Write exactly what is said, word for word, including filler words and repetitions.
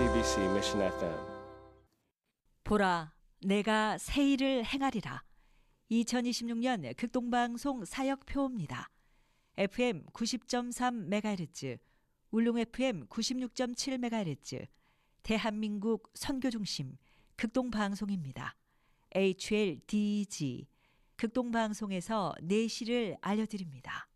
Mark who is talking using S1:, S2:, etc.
S1: 씨비씨 Mission 에프엠.
S2: 보라, 내가 새 일을 행하리라. 이천이십육 년 극동방송 사역표입니다. 에프엠 구십 점 삼 메가헤르츠, 울릉 에프엠 구십육 점 칠 메가헤르츠, 대한민국 선교중심 극동방송입니다. 에이치엘디지 극동방송에서 내시를 알려드립니다.